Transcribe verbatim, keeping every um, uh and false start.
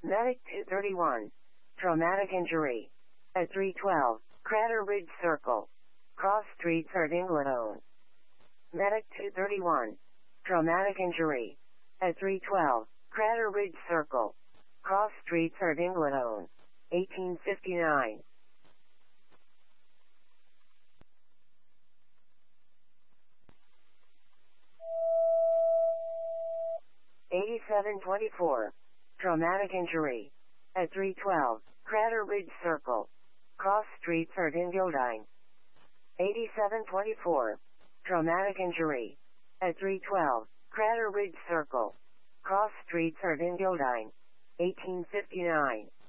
Medic two thirty-one. Traumatic injury. At three twelve, Crater Ridge Circle. Cross Street, Ardingladone. Medic two thirty-one. Traumatic injury. At three twelve, Crater Ridge Circle. Cross Street, Ardingladone. eighteen fifty-nine. eighty-seven twenty-four. Traumatic injury. At three twelve, Crater Ridge Circle. Cross Street, Ardingladone. eighty-seven twenty-four. Traumatic injury. At three twelve, Crater Ridge Circle. Cross Street, Ardingladone. eighteen fifty-nine.